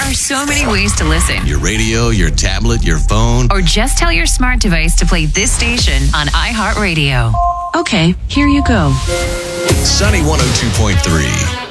are so many ways to listen. Your radio, your tablet, your phone. Or just tell your smart device to play this station on iHeartRadio. Okay, here you go. Sunny 102.3.